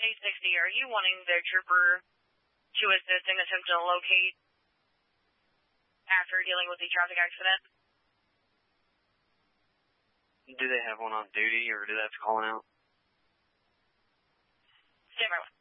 860, are you wanting the trooper to assist in attempting to locate after dealing with the traffic accident? Do they have one on duty, or do they have to call out? Stand by.